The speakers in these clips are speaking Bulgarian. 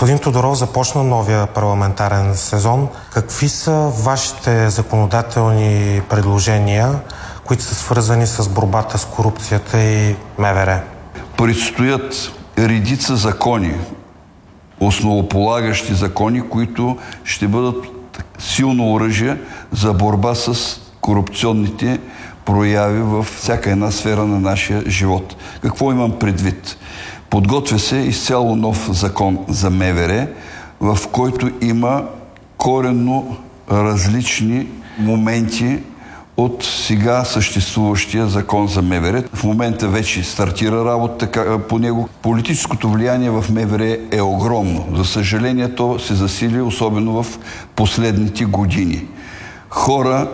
Господин Тодоров, започна новия парламентарен сезон. Какви са вашите законодателни предложения, които са свързани с борбата с корупцията и МВР? Предстоят редица закони, основополагащи закони, които ще бъдат силно оръжие за борба с корупционните прояви във всяка една сфера на нашия живот. Какво имам предвид? Подготвя се изцяло нов закон за МВР, в който има коренно различни моменти от сега съществуващия закон за МВР. В момента вече стартира работа по него. Политическото влияние в МВР е огромно. За съжаление, то се засили, особено в последните години. Хора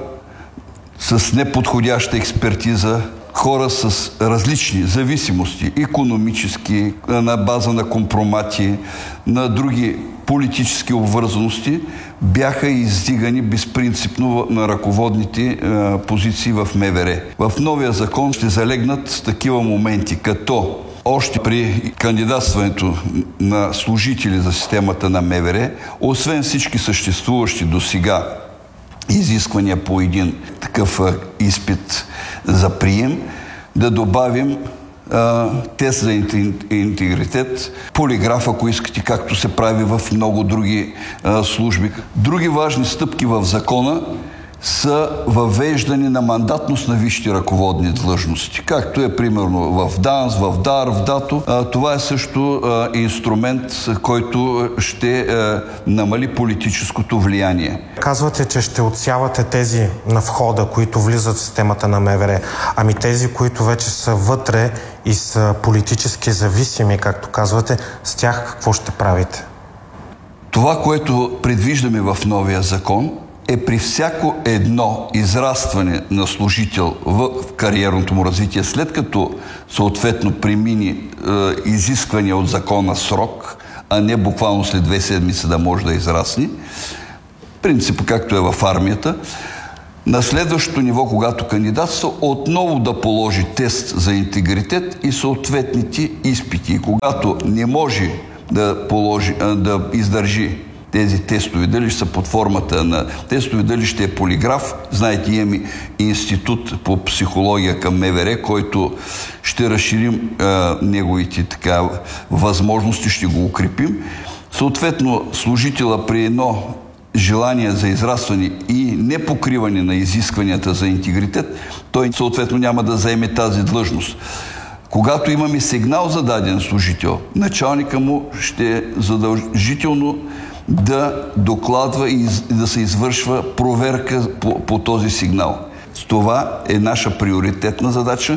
с неподходяща експертиза, хора с различни зависимости, икономически, на база на компромати, на други политически обвързаности, бяха издигани безпринципно на ръководните позиции в МВР. В новия закон ще залегнат такива моменти, като още при кандидатстването на служители за системата на МВР, освен всички съществуващи досега изисквания по един такъв изпит за прием, да добавим тест за интегритет, полиграф, ако искате, както се прави в много други служби. Други важни стъпки в закона са въвеждане на мандатност на висши ръководни длъжности. Както е примерно в ДАНС, в ДАР, в ДАТО. Това е също инструмент, който ще намали политическото влияние. Казвате, че ще отсявате тези на входа, които влизат в системата на МВР. Ами тези, които вече са вътре и са политически зависими, както казвате, с тях какво ще правите? Това, което предвиждаме в новия закон, е при всяко едно израстване на служител в кариерното му развитие, след като съответно премини изисквания от закона срок, а не буквално след 2 седмици да може да израсне, принципът както е в армията, на следващото ниво, когато кандидатства, отново да положи тест за интегритет и съответните изпити. И когато не може да издържи тези тестове, дали ще са под формата на тестове, дали ще е полиграф. Знаете, имаме институт по психология към МВР, който ще разширим неговите възможности, ще го укрепим. Съответно, служителя при едно желание за израстване и непокриване на изискванията за интегритет, той съответно няма да заеме тази длъжност. Когато имаме сигнал за даден служител, началника му ще е задължително да докладва и да се извършва проверка по този сигнал. Това е наша приоритетна задача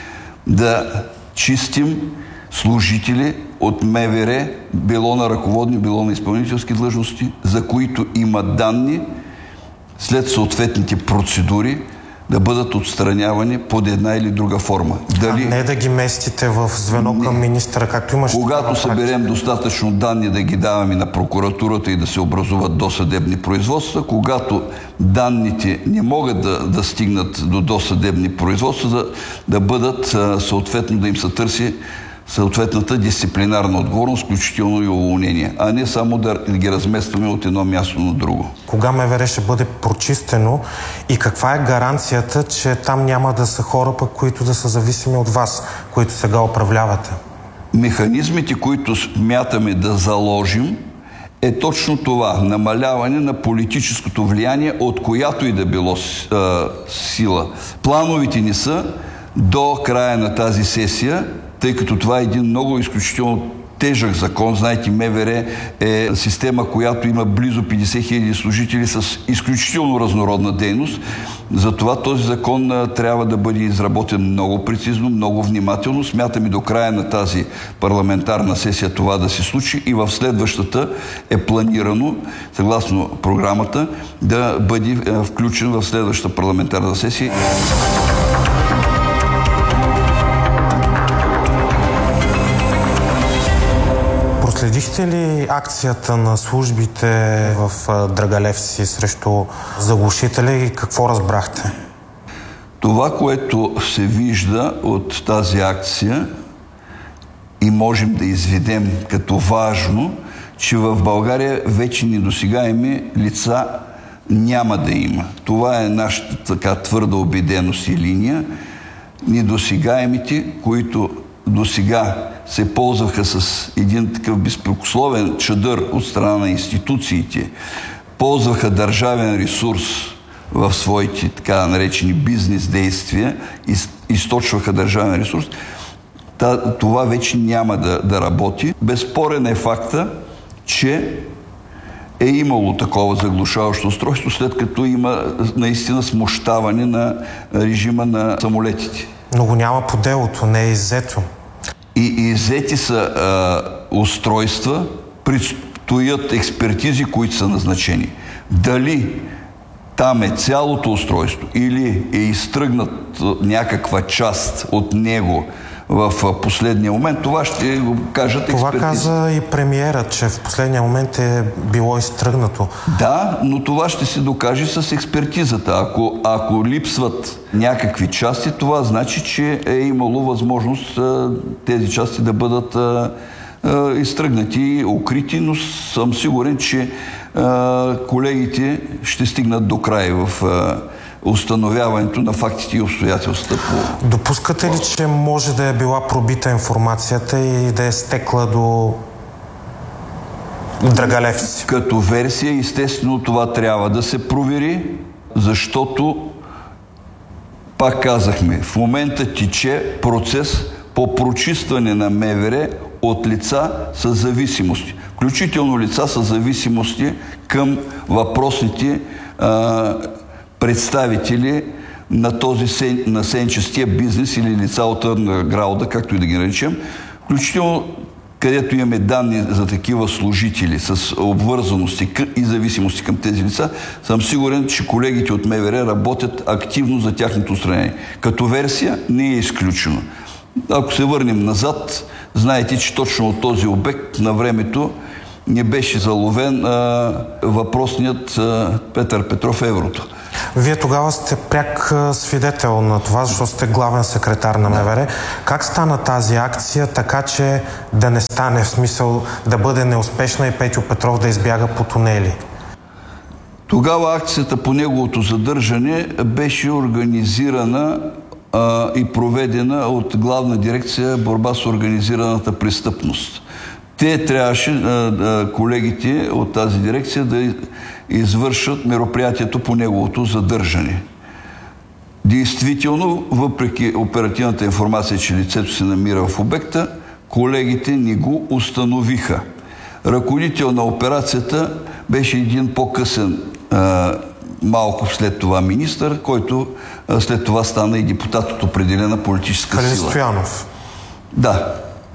да чистим служители от МВР, било на ръководни, било на изпълнителски длъжности, за които има данни след съответните процедури да бъдат отстранявани под една или друга форма. А не да ги местите в звено към министъра, както имаш. Когато съберем достатъчно данни, да ги даваме на прокуратурата и да се образуват досъдебни производства, когато данните не могат да стигнат до досъдебни производства, да бъдат съответно да им се търси съответната дисциплинарна отговорност, включително и уволнение, а не само да ги разместваме от едно място на друго. Кога МВР ще бъде прочистено и каква е гаранцията, че там няма да са хора, които да са зависими от вас, които сега управлявате? Механизмите, които смятаме да заложим, е точно това – намаляване на политическото влияние, от която и да било сила. Плановите ни са до края на тази сесия, тъй като това е един много изключително тежък закон. Знаете, МВР е система, която има близо 50 000 служители с изключително разнородна дейност. Затова този закон трябва да бъде изработен много прецизно, много внимателно. Смятаме до края на тази парламентарна сесия това да се случи и в следващата е планирано, съгласно програмата, да бъде включен в следващата парламентарна сесия. Следихте ли акцията на службите в Драгалевци срещу заглушителя и какво разбрахте? Това, което се вижда от тази акция и можем да изведем като важно, че в България вече недосегаеми лица няма да има. Това е нашата така твърда убеденост и линия. Недосегаемите, които досега се ползваха с един такъв безпрекословен чадър от страна на институциите, ползваха държавен ресурс в своите така наречени бизнес действия, източваха държавен ресурс, това вече няма да работи. Безспорен е факта, че е имало такова заглушаващо устройство, след като има наистина смущаване на режима на самолетите. Но го няма по делото, не е иззето. И иззети са устройства, предстоят експертизи, които са назначени. Дали там е цялото устройство или е изтръгнат някаква част от него в последния момент, това ще го кажат експертизи. Това каза и премиерът, че в последния момент е било изтръгнато. Да, но това ще се докаже с експертизата. Ако липсват някакви части, това значи, че е имало възможност тези части да бъдат изтръгнати, укрити, но съм сигурен, че колегите ще стигнат до край в установяването на фактите и обстоятелствата. Допускате ли, че може да е била пробита информацията и да е стекла до Драгалевци? Като версия, естествено, това трябва да се провери, защото, пак казахме, в момента тече процес по прочистване на МВР от лица с зависимости. Включително лица с зависимости към въпросните представители на този насенчестия бизнес или лица от underground, както и да ги наречем, включително където имаме данни за такива служители с обвързаности и зависимости към тези лица, съм сигурен, че колегите от МВР работят активно за тяхното устранение. Като версия не е изключено. Ако се върнем назад, знаете, че точно от този обект на времето не беше заловен въпросният Петър Петров Еврото. Вие тогава сте пряк свидетел на това, защото сте главен секретар на МВР. Как стана тази акция, така че да не стане, в смисъл да бъде неуспешна и Петю Петров да избяга по тунели? Тогава акцията по неговото задържане беше организирана и проведена от Главна дирекция борба с организираната престъпност. Те трябваше, колегите от тази дирекция, да извършат мероприятието по неговото задържане. Действително, въпреки оперативната информация, че лицето се намира в обекта, колегите не го установиха. Ръководител на операцията беше един по-късен, малко след това министър, който след това стана и депутат от определена политическа сила. Калин Стоянов. Да.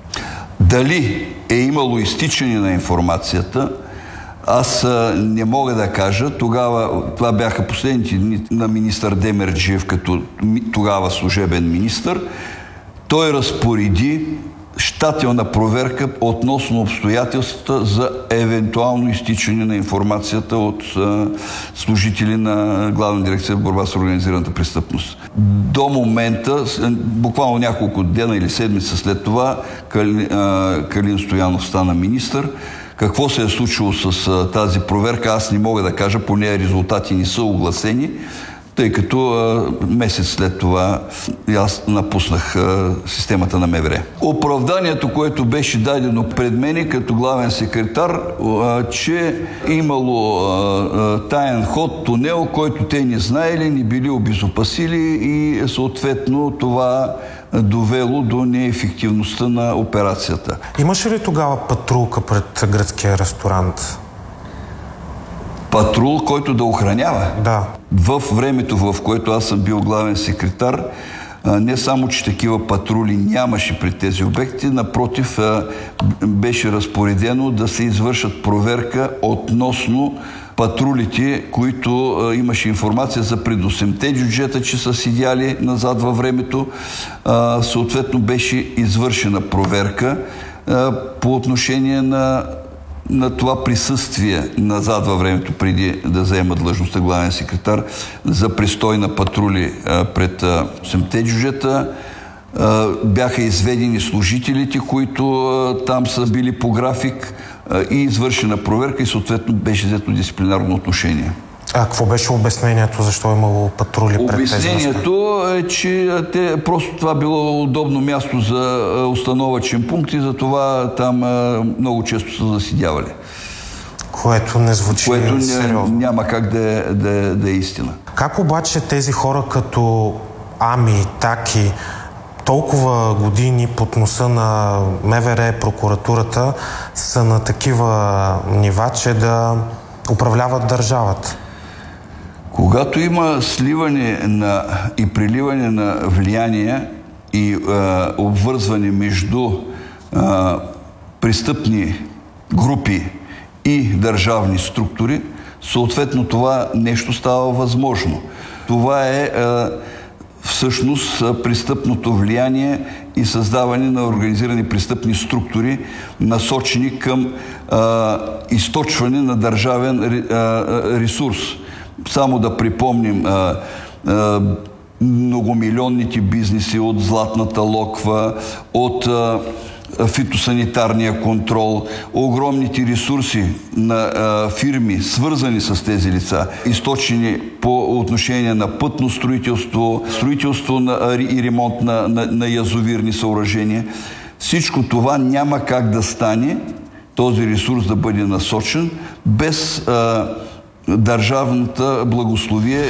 Дали е имало изтичане на информацията, аз не мога да кажа. Тогава, това бяха последните дни на министър Демерджиев, като тогава служебен министър. Той разпореди щателна проверка относно обстоятелствата за евентуално изтичане на информацията от служители на Главна дирекция борба с организираната престъпност. До момента, буквално няколко дена или седмица след това, Калин Стоянов стана министър. Какво се е случило с тази проверка, аз не мога да кажа, по нея резултати не са огласени, тъй като месец след това аз напуснах системата на МВР. Оправданието, което беше дадено пред мене като главен секретар, че имало таен ход, тунел, който те не знаели, не били обезопасили и съответно това довело до неефективността на операцията. Имаше ли тогава патрулка пред гръцкия ресторант? Патрул, който да охранява? Да. В времето, в което аз съм бил главен секретар, не само, че такива патрули нямаше при тези обекти, напротив, беше разпоредено да се извършат проверка относно патрулите, които имаше информация за пред 8-те джуджета, че са седяли назад във времето. Съответно беше извършена проверка по отношение на това присъствие назад във времето, преди да заема длъжността главен секретар, за престой на патрули пред 8-те джуджета. бяха изведени служителите, които там са били по график и извършена проверка и съответно беше взето дисциплинарно отношение. А какво беше обяснението? Защо е имало патрули пред тези места? Обяснението е, че просто това било удобно място за установъчен пункт и затова там много често са заседявали. Което не звучи сериозно. Няма как да е истина. Как обаче тези хора като Ами, Таки, толкова години под носа на МВР, прокуратурата, са на такива нива, че да управляват държавата? Когато има сливане и приливане на влияние и обвързване между престъпни групи и държавни структури, съответно това нещо става възможно. Това е всъщност престъпното влияние и създаване на организирани престъпни структури, насочени към източване на държавен ресурс. Само да припомним многомилионните бизнеси от Златната локва, от фитосанитарния контрол, огромните ресурси на фирми, свързани с тези лица, източени по отношение на пътно строителство, строителство и ремонт на язовирни съоръжения. Всичко това няма как да стане, този ресурс да бъде насочен без държавната благословие.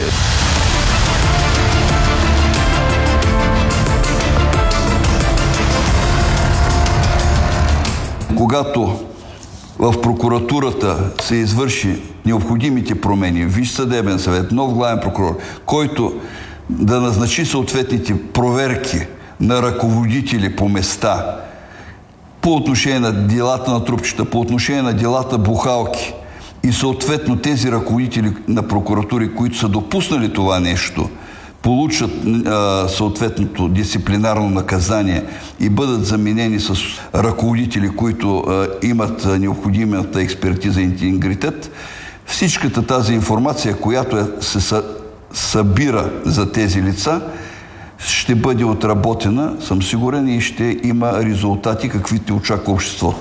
Когато в прокуратурата се извърши необходимите промени, Висш съдебен съвет, нов главен прокурор, който да назначи съответните проверки на ръководители по места, по отношение на делата на трупчета, по отношение на делата бухалки и съответно тези ръководители на прокуратури, които са допуснали това нещо, получат съответното дисциплинарно наказание и бъдат заменени с ръководители, които имат необходимата експертиза и интегритет, всичката тази информация, която се събира за тези лица, ще бъде отработена, съм сигурен, и ще има резултати, каквито очаква обществото.